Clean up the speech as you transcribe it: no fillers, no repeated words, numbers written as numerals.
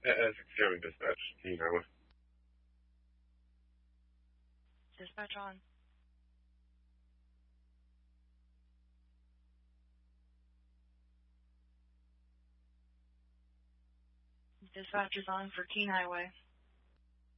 Essex County Dispatch, Keene, Iowa. Dispatch on. Dispatch is on for Keene Highway.